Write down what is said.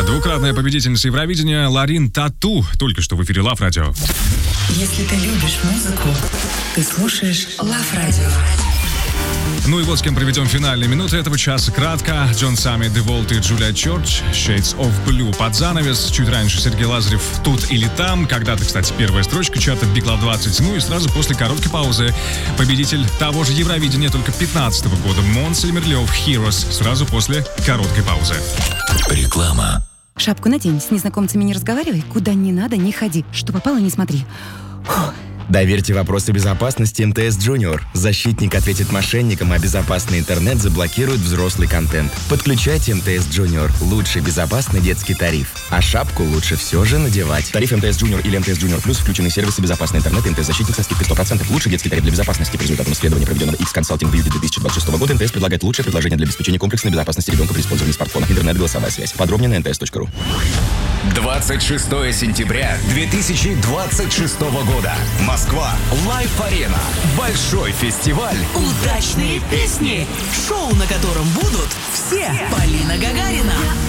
Двукратная победительница Евровидения Ларин Тату только что в эфире Love Radio. Если ты любишь музыку, ты слушаешь Love Radio. Ну и вот с кем проведем финальные минуты этого часа. Кратко. Джон Сами, The Vault и Джулия Чорч, Shades of Blue под занавес. Чуть раньше Сергей Лазарев, Тут или там. Когда-то, кстати, первая строчка чарта Big Love 20. Ну и сразу после короткой паузы победитель того же Евровидения только 2015 года Монсель Мерлёв, Heroes. Сразу после короткой паузы. Реклама. Шапку надень, с незнакомцами не разговаривай, куда не надо, не ходи. Что попало, не смотри. Фух. Доверьте вопросы безопасности МТС Junior. Защитник ответит мошенникам, а безопасный интернет заблокирует взрослый контент. Подключайте МТС Junior. Лучший безопасный детский тариф. А шапку лучше все же надевать. Тариф МТС Junior или МТС Junior Plus включены сервисы безопасный интернет и МТС-защитник со скидкой 100%. Лучший детский тариф для безопасности. По результатам исследования, проведенного X-Consulting в июле 2026 года, МТС предлагает лучшее предложение для обеспечения комплексной безопасности ребенка при использовании смартфона. Интернет, голосовая связь. Подробнее на mts.ru. 26 сентября 2026 года. Москва. Лайф-арена. Большой фестиваль. Удачные песни. Шоу, на котором будут все. Полина Гагарина,